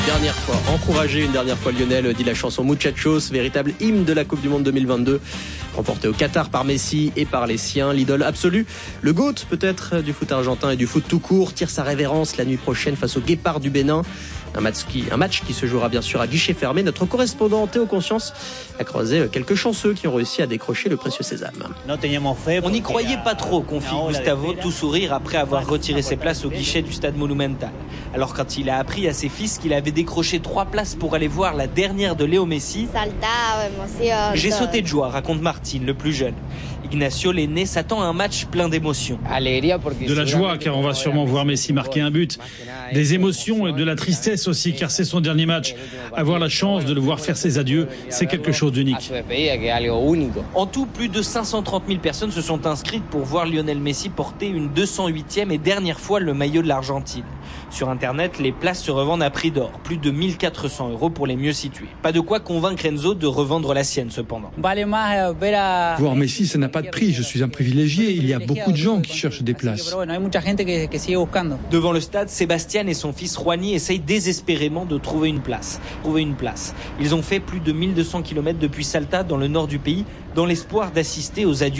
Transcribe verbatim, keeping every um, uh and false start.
Dernière fois, encourager une dernière fois Lionel, dit la chanson Muchachos, véritable hymne de la Coupe du Monde deux mille vingt-deux, remportée au Qatar par Messi et par les siens. L'idole absolue, le GOAT peut-être du foot argentin et du foot tout court, tire sa révérence la nuit prochaine face au Guépard du Bénin. Un match, qui, un match qui se jouera bien sûr à guichet fermé. Notre correspondant Théo Conscience a croisé quelques chanceux qui ont réussi à décrocher le précieux sésame. On n'y croyait pas trop, confie Gustavo, tout sourire après avoir retiré ses places au guichet du stade Monumental. Alors quand il a appris à ses fils qu'il avait décroché trois places pour aller voir la dernière de Léo Messi, j'ai sauté de joie, raconte Martine, le plus jeune. Ignacio, l'aîné, s'attend à un match plein d'émotions. De la joie, car on va sûrement voir Messi marquer un but. Des émotions et de la tristesse aussi, car c'est son dernier match. Avoir la chance de le voir faire ses adieux, c'est quelque chose d'unique. En tout, plus de cinq cent trente mille personnes se sont inscrites pour voir Lionel Messi porter une deux cent huitième et dernière fois le maillot de l'Argentine. Sur Internet, les places se revendent à prix d'or, plus de mille quatre cents euros pour les mieux situés. Pas de quoi convaincre Enzo de revendre la sienne cependant. Voir Messi, ça n'a pas de prix. Je suis un privilégié. Il y a beaucoup de gens qui cherchent des places. Devant le stade, Sébastien et son fils Juani essayent désespérément de trouver une place. Trouver une place. Ils ont fait plus de mille deux cents kilomètres depuis Salta, dans le nord du pays, dans l'espoir d'assister aux adieux